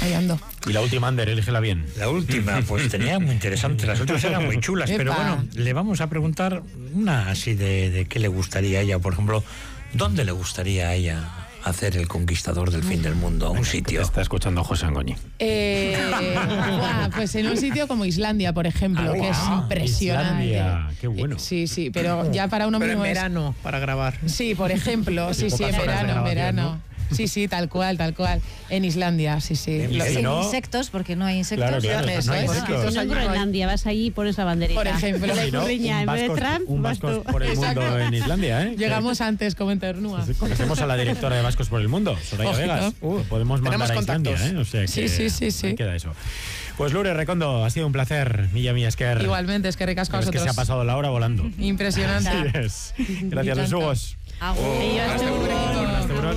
ahí ando. Y la última, Ander, elígela bien. La última, pues tenía muy interesante, las otras eran muy chulas, Epa. pero bueno, le vamos a preguntar una así de qué le gustaría a ella, por ejemplo, ¿dónde le gustaría a ella hacer el conquistador del fin del mundo? A un sitio. Te está escuchando José Angoñi. Pues en un sitio como Islandia, por ejemplo, que es impresionante. Islandia, qué bueno. Sí, pero ya para uno Pero mismo en verano, para grabar. Sí, por ejemplo, sí, Pocas en horas de verano, grabación, Sí, tal cual. En Islandia, sí. Y Sin no- insectos, porque no hay insectos. Claro, Eso no hay es. insectos. No en Groenlandia, vas allí y pones la banderita. Por ejemplo. La Si no, curriña, en vez de Trump, un vas Vascos tú. por el mundo Exacto. en Islandia, ¿eh? Llegamos antes como en Ternúa. Conocemos a la directora de Vascos por el Mundo, Soraya Ojito. Vegas. Podemos mandar Tenemos a Islandia, contactos. ¿eh? O sea que Sí. ahí queda eso. Pues Lure Recondo, ha sido un placer. Milla Esker. Igualmente, es que ricasco a Es que vosotros. se ha pasado la hora volando. Impresionante. Así es. Gracias, los Hugos. Agur. Ellos, Hasta luego.